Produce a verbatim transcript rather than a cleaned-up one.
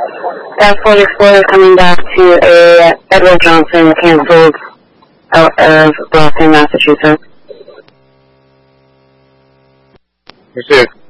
Passport Explorer coming back to a Edward Johnson canceled out of Boston, Massachusetts. Pursuit.